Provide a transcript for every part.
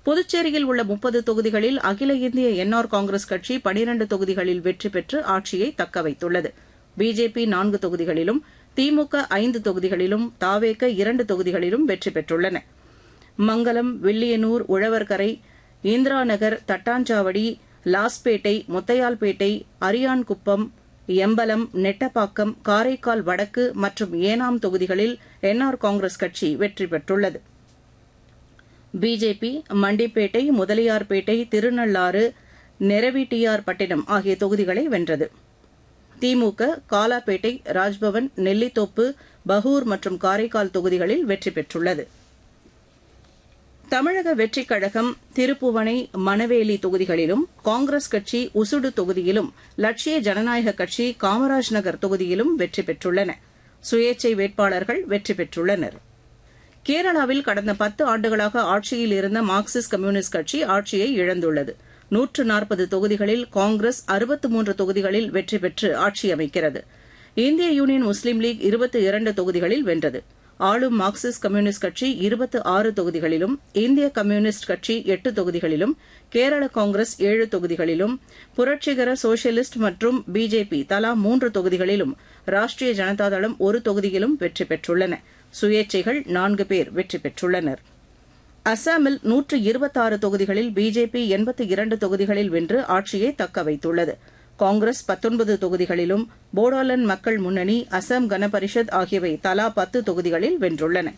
புதுச்சேரியில் உள்ள 30 தொகுதிகளில் அகில இந்திய என்ஆர் காங்கிரஸ் கட்சி 12 தொகுதிகளில் வெற்றி பெற்று ஆட்சியை தக்கவைத்துள்ளது. பிஜேபி 4 தொகுதிகளிலும், திமுக 5 தொகுதிகளிலும், தாவேக 2 தொகுதிகளிலும் வெற்றி பெற்றுள்ளன. மங்கலம், வில்லியனூர், உழவர்கரை, இந்திராநகர், தட்டாஞ்சாவடி, லாஸ்பேட்டை, முத்தையால்பேட்டை, அரியான்குப்பம், எம்பலம், நெட்டப்பாக்கம், காரைக்கால் வடக்கு மற்றும் ஏனாம் தொகுதிகளில் என்ஆர் காங்கிரஸ் கட்சி வெற்றி பெற்றுள்ளது. பிஜேபி மண்டிப்பேட்டை, முதலியார்பேட்டை, திருநள்ளாறு, நெரவிட்டியார்பட்டினம் ஆகிய தொகுதிகளை வென்றது. திமுக காலாப்பேட்டை, ராஜ்பவன், நெல்லித்தோப்பு, பகூர் மற்றும் காரைக்கால் தொகுதிகளில் வெற்றி பெற்றுள்ளது. தமிழக வெற்றிக் கழகம் திருப்புவனை, மணவேலி தொகுதிகளிலும், காங்கிரஸ் கட்சி உசுடு தொகுதியிலும், லட்சிய ஜனநாயக கட்சி காமராஜ் நகர் தொகுதியிலும் வெற்றி பெற்றுள்ளன. சுயேச்சை வேட்பாளர்கள் வெற்றி பெற்றுள்ளனர். கேரளாவில் கடந்த 10 ஆண்டுகளாக ஆட்சியில் இருந்த மார்க்சிஸ்ட் கம்யூனிஸ்ட் கட்சி ஆட்சியை இழந்துள்ளது. 140 தொகுதிகளில் காங்கிரஸ் 63 தொகுதிகளில் வெற்றி பெற்று ஆட்சி அமைக்கிறது. இந்திய யூனியன் முஸ்லீம் லீக் 22 தொகுதிகளில் வென்றது. ஆளும் மார்க்சிஸ்ட் கம்யூனிஸ்ட் கட்சி 26 தொகுதிகளிலும், இந்திய கம்யூனிஸ்ட் கட்சி 8 தொகுதிகளிலும், கேரள காங்கிரஸ் 7 தொகுதிகளிலும், புரட்சிகர சோஷலிஸ்ட் மற்றும் பிஜேபி தலா 3 தொகுதிகளிலும், ராஷ்டிரிய ஜனதாதளம் 1 தொகுதியிலும் வெற்றி பெற்றுள்ளன. சுயேச்சைகள் 4 பேர் வெற்றி பெற்றுள்ளனர். அசாமில் 126 தொகுதிகளில் பிஜேபி 82 தொகுதிகளில் வென்று ஆட்சியை தக்கவைத்துள்ளது. காங்கிரஸ் 19 தொகுதிகளிலும், போடோலாந்து மக்கள் முன்னணி, அசாம் கனபரிஷத் ஆகியவை தலா 10 தொகுதிகளில் வென்றுள்ளன.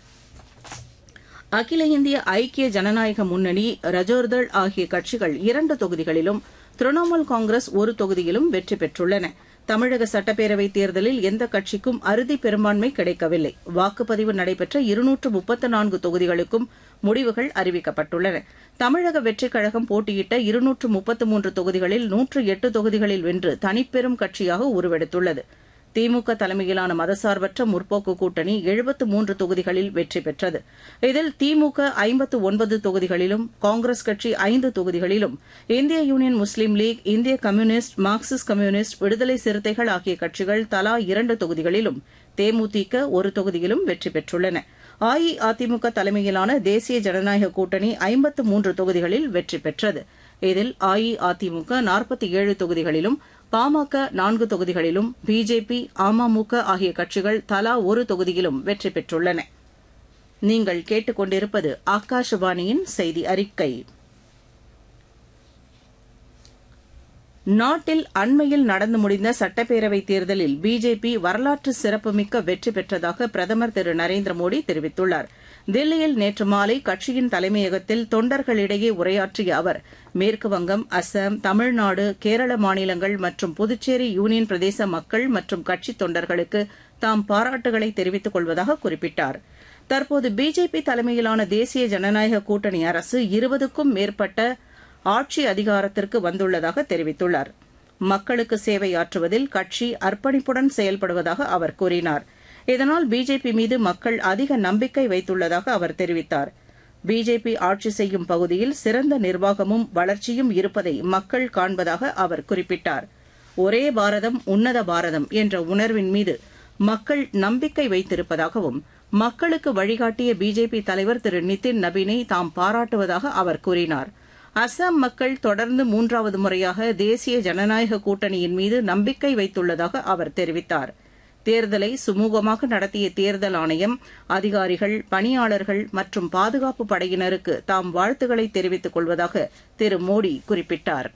அகில இந்திய ஐக்கிய ஜனநாயக முன்னணி, ரஜோர்தள் ஆகிய கட்சிகள் 2 தொகுதிகளிலும், திரிணாமுல் காங்கிரஸ் 1 தொகுதியிலும் வெற்றி பெற்றுள்ளன. தமிழக சட்டப்பேரவைத் தேர்தலில் எந்த கட்சிக்கும் அறுதி பெரும்பான்மை கிடைக்கவில்லை. வாக்குப்பதிவு நடைபெற்ற 234 தொகுதிகளுக்கும் முடிவுகள் அறிவிக்கப்பட்டுள்ளன. தமிழக வெற்றிக் கழகம் போட்டியிட்ட 233 தொகுதிகளில் 108 தொகுதிகளில் வென்று தனிப்பெரும் கட்சியாக உருவெடுத்துள்ளது. திமுக தலைமையிலான மதசார்பற்ற முற்போக்கு கூட்டணி 73 தொகுதிகளில் வெற்றி பெற்றது. இதில் திமுக 59 தொகுதிகளிலும், காங்கிரஸ் கட்சி 5 தொகுதிகளிலும், இந்திய யூனியன் முஸ்லீம் லீக், இந்திய கம்யூனிஸ்ட், மார்க்சிஸ்ட் கம்யூனிஸ்ட், விடுதலை சிறுத்தைகள் ஆகிய கட்சிகள் தலா 2 தொகுதிகளிலும், தேமுதிக 1 தொகுதியிலும் வெற்றி பெற்றுள்ளன. அஇஅதிமுக தலைமையிலான தேசிய ஜனநாயக கூட்டணி 53 தொகுதிகளில் வெற்றி பெற்றது. இதில் அஇஅதிமுக 47 தொகுதிகளிலும், பாமக 4 தொகுதிகளிலும், பிஜேபி, அமமுக ஆகிய கட்சிகள் தலா 1 தொகுதியிலும் வெற்றி பெற்றுள்ளன. நீங்கள் கேட்டுக் கொண்டிருப்பது ஆகாஷவாணியின் செய்தி அறிக்கை. நாட்டில் அண்மையில் நடந்து முடிந்த சட்டப்பேரவைத் தேர்தலில் பிஜேபி வரலாற்று சிறப்புமிக்க வெற்றி பெற்றதாக பிரதமர் திரு நரேந்திர மோடி தெரிவித்துள்ளார். தில்லியில் நேற்று மாலை கட்சியின் தலைமையகத்தில் தொண்டர்களிடையே உரையாற்றிய அவர், மேற்குவங்கம், அசாம், தமிழ்நாடு, கேரள மாநிலங்கள் மற்றும் புதுச்சேரி யூனியன் பிரதேச மக்கள் மற்றும் கட்சித் தொண்டர்களுக்கு தாம் பாராட்டுகளை தெரிவித்துக் கொள்வதாக குறிப்பிட்டார். தற்போது பிஜேபி தலைமையிலான தேசிய ஜனநாயக கூட்டணி அரசு 20க்கும் மேற்பட்ட ஆட்சி அதிகாரத்திற்கு வந்துள்ளதாக தெரிவித்துள்ளார். மக்களுக்கு சேவையாற்றுவதில் கட்சி அர்ப்பணிப்புடன் செயல்படுவதாக அவர் கூறினார். இதனால் பிஜேபி மீது மக்கள் அதிக நம்பிக்கை வைத்துள்ளதாக அவர் தெரிவித்தார். பிஜேபி ஆட்சி செய்யும் பகுதியில் சிறந்த நிர்வாகமும் வளர்ச்சியும் இருப்பதை மக்கள் காண்பதாக அவர் குறிப்பிட்டார். ஒரே பாரதம் உன்னத பாரதம் என்ற உணர்வின் மீது மக்கள் நம்பிக்கை வைத்திருப்பதாகவும், மக்களுக்கு வழிகாட்டிய பிஜேபி தலைவர் திரு நிதின் நபீனை தாம் பாராட்டுவதாக அவர் கூறினார். அசாம் மக்கள் தொடர்ந்து 3வது முறையாக தேசிய ஜனநாயக கூட்டணியின் மீது நம்பிக்கை வைத்துள்ளதாக அவர் தெரிவித்தார். தேர்தலை சுமூகமாக நடத்திய தேர்தல் ஆணையம், அதிகாரிகள், பணியாளர்கள் மற்றும் பாதுகாப்பு படையினருக்கு தாம் வாழ்த்துக்களை தெரிவித்துக் கொள்வதாக திரு மோடி குறிப்பிட்டார்.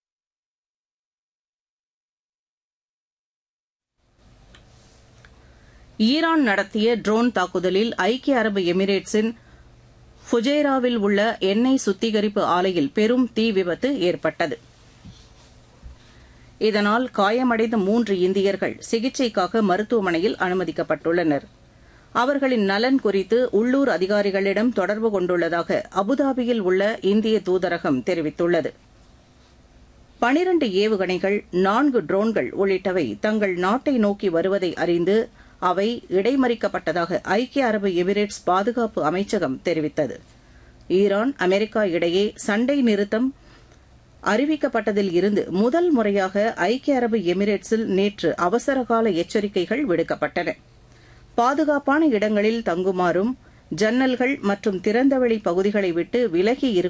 ஈரான் நடத்திய ட்ரோன் தாக்குதலில் ஐக்கிய அரபு எமிரேட்ஸின் ஃபுஜைராவில் உள்ள எண்ணெய் சுத்திகரிப்பு ஆலையில் பெரும் தீ விபத்து ஏற்பட்டது. இதனால் காயமடைந்த 3 இந்தியர்கள் சிகிச்சைக்காக மருத்துவமனையில் அனுமதிக்கப்பட்டுள்ளனர். அவர்களின் நலன் குறித்து உள்ளூர் அதிகாரிகளிடம் தொடர்பு கொண்டுள்ளதாக அபுதாபியில் உள்ள இந்திய தூதரகம் தெரிவித்துள்ளது. 12 ஏவுகணைகள், 4 ட்ரோன்கள் உள்ளிட்டவை தங்கள் நாட்டை நோக்கி வருவதை அறிந்து அவை இடைமறிக்கப்பட்டதாக ஐக்கிய அரபு எமிரேட்ஸ் பாதுகாப்பு அமைச்சகம் தெரிவித்தது. ஈரான், அமெரிக்கா இடையே சண்டை நிறுத்தம் அறிவிக்கப்பட்டதில் இருந்து முதல் முறையாக ஐக்கிய அரபு எமிரேட்ஸில் நேற்று அவசரகால எச்சரிக்கைகள் விடுக்கப்பட்டன. பாதுகாப்பான இடங்களில் தங்குமாறும், ஜன்னல்கள் மற்றும் திறந்தவெளி பகுதிகளை விட்டு விலகி